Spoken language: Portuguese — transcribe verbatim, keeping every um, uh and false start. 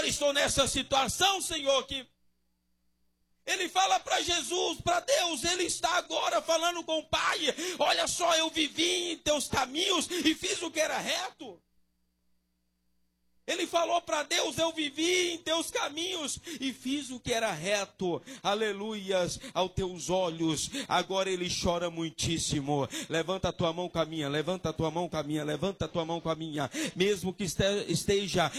agora estou nessa situação, Senhor, que ele fala para Jesus, para Deus, ele está agora falando com o Pai. Olha só, eu vivi em teus caminhos e fiz o que era reto. Ele falou para Deus, eu vivi em teus caminhos e fiz o que era reto. Aleluias, aos teus olhos. Agora ele chora muitíssimo. Levanta a tua mão com a minha, levanta a tua mão com a minha, levanta a tua mão com a minha. Mesmo que esteja